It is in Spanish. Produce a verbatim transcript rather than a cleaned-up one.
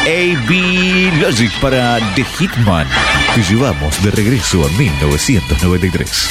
A B Logic para The Hitman. Te llevamos de regreso a mil novecientos noventa y tres.